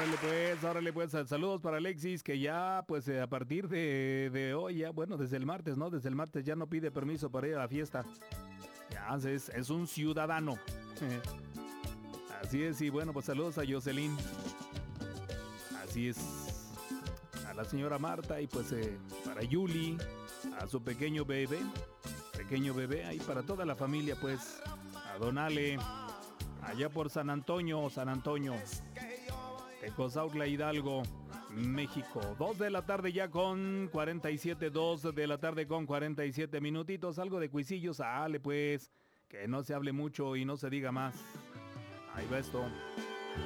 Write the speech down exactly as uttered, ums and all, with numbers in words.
Órale pues, órale pues, saludos para Alexis, que ya pues eh, a partir de, de hoy, ya bueno, desde el martes, ¿no? Desde el martes ya no pide permiso para ir a la fiesta. Ya es, es un ciudadano. Así es, y bueno, pues saludos a Jocelyn. Así es. A la señora Marta y pues eh, para Yuli, a su pequeño bebé, pequeño bebé, ahí para toda la familia pues, a Don Ale, allá por San Antonio, San Antonio, Tecozautla, Hidalgo, México. Dos de la tarde ya con cuarenta y siete, dos de la tarde con cuarenta y siete minutitos, algo de cuisillos, Ale pues, que no se hable mucho y no se diga más. Ahí va esto.